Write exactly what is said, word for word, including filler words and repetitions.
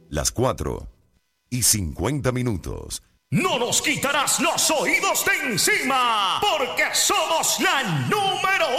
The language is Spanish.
las cuatro y cincuenta minutos. No nos quitarás los oídos de encima, porque somos la número